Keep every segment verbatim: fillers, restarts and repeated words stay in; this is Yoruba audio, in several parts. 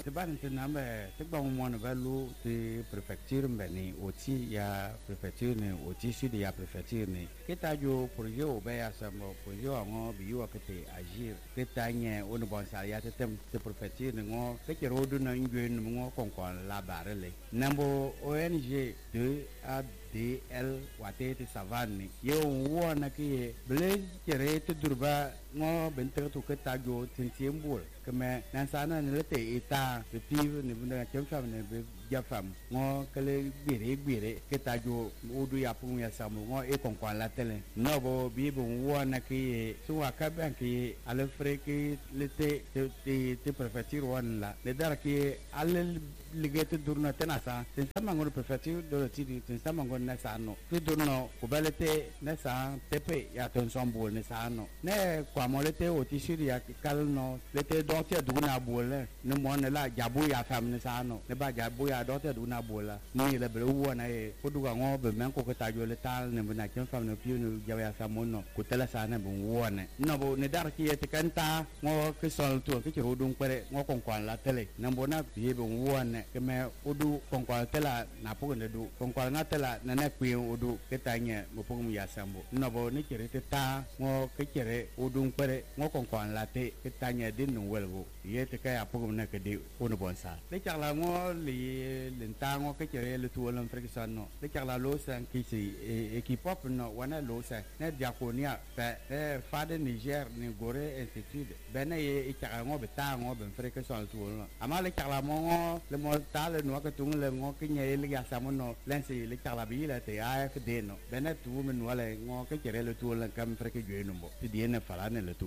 te ban te na me te ba mo na ba lu te préfecture mbeni oti ya préfecture ne oti sud ya préfecture ne ke ta jo projet o ba ya samo projet ngo bi yo ke te agir ke ta nye o no bon sa ya te tem te préfecture ne ngo ke ke rodu na ngwe ne ngo kon kon la barele nambo O N G de a D L wate te savane ye wo na ke ble kere te durba ngo bente to ke ta jo tintiembol keme nan sana ne le te eta te tive ne bunda kem fam ne be ja fam ngo kele gbere gbere ke ta jo odu ya pu ya samu ngo e kon kon la tele no bo bi bo wo na ke so wa ka ban ke ale freke le te te te préfecture won la le dar ke ale ligete durna tenasa tin sama ngor préfecture do ti tin sama ngor na sano ti durno ko belete na sa tepe ya ton sombol ne sano ne kwa molete o ti shiri ya kalno lete dote duna bole ne mo ne la jabu ya fam ne sano ne ba jabu ya dote duna bola ni le bre wo na e ko duga ngo be men ko ko ta jo le tal ne bna kem fam ne piu ne jaw ya samono ko tela sana bu wo ne no bo ne dar ki te kanta ngo ke sol to ke ro dun kwere ngo kon kon la tele ne bo na bi be wo ne keme udu kongkol tela na pugo ne du kongkol nga tela na na kwi udu ketanya mo pugo ya sambo no bo ni kire te ta ngo ke kire udu kwere ngo kongkol la te ketanya din no welgo ye te ka ya pugo na ke di uno bonsa le charla ngo li lenta ngo ke kire le tu lam frikson no le charla lo san ki si ekipop no wana lo sa ne diakonia pe e fade Niger ni gore institute bena ye e charla ngo beta ngo ben frikson tu no ama le charla mo le mo tale no ka tung le ngo ke nye le ya samono lensi le charla bi le te A F D no bena tu men wala ngo ke kire le tu le kam frike gwe no bo ti die ne fala ne le tu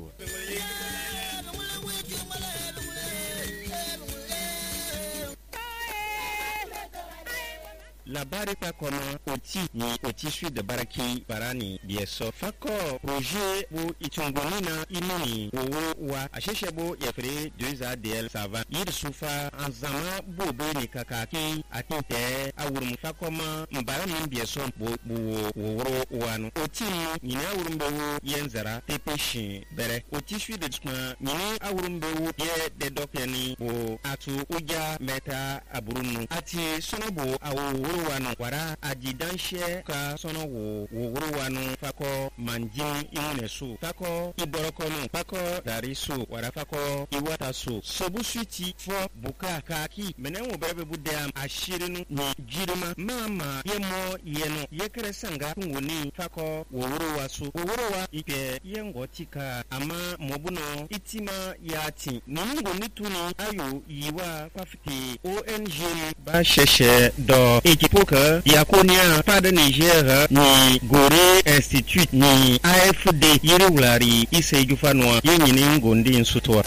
La barika kɔnɔ o ti ni o ti su de baraki barani biɛ sɔ fakɔ projet bo itungoni na imani owo wa a sheshe bo yɛfere deux A D L sava yiri sufa an zama bo be ni kaka ki a tin tɛ a wurum fakɔma mbara min biɛ sɔn bo bo wo woro wanu o ti ni ni a wurum be wo yɛn zara tepe shin bɛrɛ o ti su de tuma ni a wurum be wo yɛ de dɔkɛni bo atu uja mɛta aburunu ati sɔnɔ bo awo wanu wara ajidanshe ka sono wo wo wanu fako manjin imune su fako iborokonu fako dari su wara fako iwata su sobu switi fo buka kaki menenwo berebe budam ashirinu ni jirima mama yemo yeno yekere sanga ngoni fako wo wasu wo wa ike yengo tika ama mobuno itima yati ningo nituni ayo yiwa fafiti O N G ba sheshe do ekipoka yakonia fada Niger ni Gore Institute ni A F D yiri wulari ise jufanwa yenyini ngondi nsutwa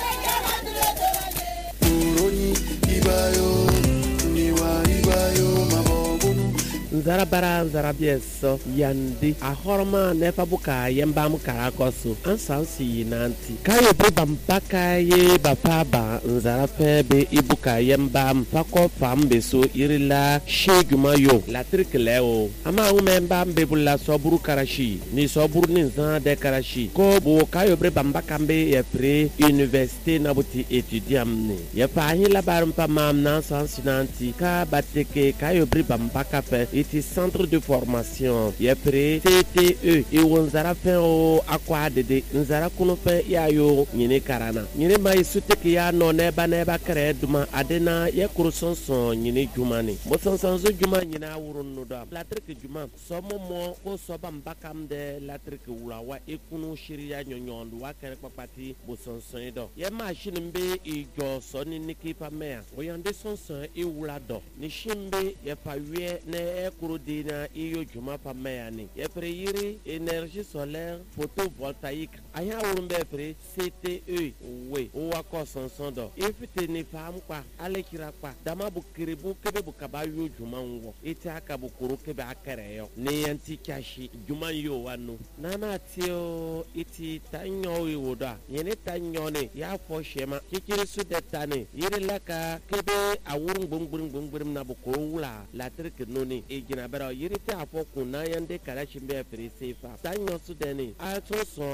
nzara bara nzara bieso yandi a horma nefa buka yemba mukara koso ansansi nanti kayo be bampaka ye bapaba nzara febe ibuka yemba mpako fambe so irila sheguma yo la trikleo ama umemba mbebula soburu karashi ni soburu ni nzan de karashi ko bo kayo bre bambaka mbe ye pre université nabuti étudiant ne ye fa hin la barmpa mam nan sansi nanti ka bateke kayo bre bambaka fe iti centre de formation ye pre C T E e wonzara fe o akwa dede nzara kuno fe ya yo nyine karana nyine mai suteke ya no neba neba kare duma adena ye kurusonson nyine jumani mo sonson zo juma nyine awurun no da latrike juma so mo mo ko so bambakam de latrike wulawa ekunu shiriya nyonyondu wa kare papati bo sonson do ye machine mbe ijo so ni niki pa mea o yande sonson e wula do ni shimbe ye pa wie ne ekuru dina iyo juma pa mea ni ye pre yiri énergie solaire photovoltaïque aya urumbe pre C T E we o wa ko sonson do ifite ni fam kwa ale kira kwa dama bu kiribu kebe bu kabayo juma ngo ite aka bu kuru kebe akere yo ne yanti kashi juma yo wanu na na tio iti tanyo we woda yene tanyo ne ya fo shema kikiri su detane yiri laka kebe awurun gbungbun gbungbun na bu ko wula la trick no ni e gina bera yiri te afo kunna yande kala shimbe pre sefa tanyo su deni a to so awuru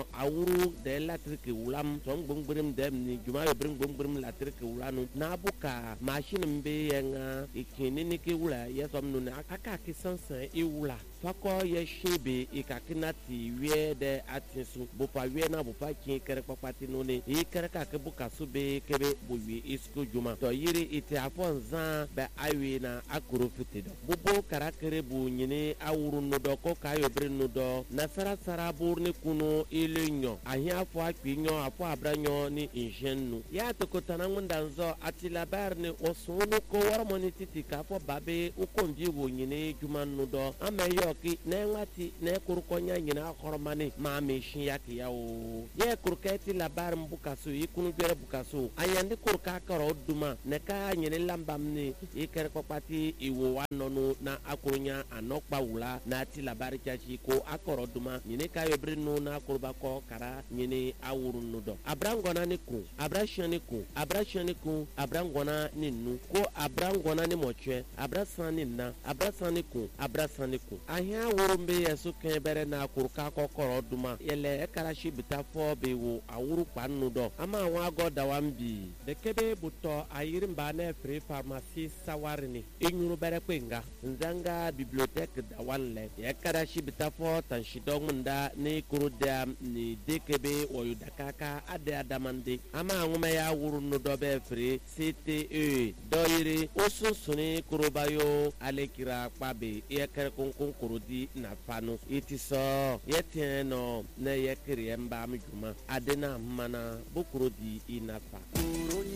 wuru de latrike wulam tom gbongbrem dem ni juma yo brim gbongbrem latrike wulanu na buka machine mbe yenga ikini ni ke wula yesom nu na aka ki sansan e wula fako ye shebe ikakinati wie de atinsu bopa wie na bopa kin kere papati no ne e kere ka ke buka sube kebe bowie isko juma to yiri ite afonza be awi na akuru fitido bubo karakere bu nyine awuru no do ko kayo bre no do na sara sara burne kuno ilenyo ahia afo akpinyo afo abranyo ni injenu ya to ko tanangu danzo atilabar ne osunu ko warmoni titi ka fo babe ukombi wo nyine juma no do ameyo ki ne ngati ne kurkonya nyina hormani ma me shin yake yawo ye kurketi labar mbukasu ikunu gere bukasu ayande kurka karo duma ne ka nyine lambam ni ikere kopati iwo wanonu na akurunya anokpa wula na ti labar chachi ko akoro duma nyine ka yobrinu na kurba ko kara nyine awuru nudo abrangona ni ku abrashani ku abrashani ku abrangona ni nu ko abrangona ni mochwe abrasani na abrasani ku abrasani ku ahia wurumbe yesu kebere na kurka kokoro duma yele ekarashi bitafo bewo awuru panu do ama wa goda wambi de kebe buto ayirimba na free pharmacy sawarni inyuru bere kwenga nzanga bibliothèque da wanle ekarashi bitafo tanshidongunda ni kuruda ni dekebe oyudakaka ade adamande ama ngume ya wuru nudo be free cte doyire osusuni kurubayo alekira kwabe ekere kunkun kurudi na fanu itiso yetieno na yekiri emba mjuma adena mana bukurudi inafa.